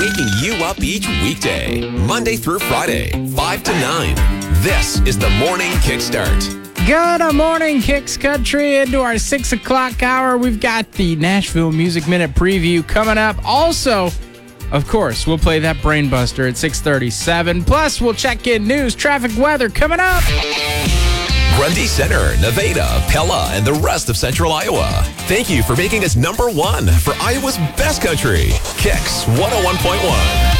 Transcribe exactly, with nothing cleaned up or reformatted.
waking you up each weekday, Monday through Friday, five to nine. This is the Morning Kickstart. Good morning, Kicks Country. Into our six o'clock hour, we've got the Nashville Music Minute preview coming up. Also, of course, we'll play that Brainbuster at six thirty-seven. Plus, we'll check in news, traffic, weather coming up. Grundy Center, Nevada, Pella, and the rest of Central Iowa. Thank you for making us number one for Iowa's best country. Kicks one oh one point one.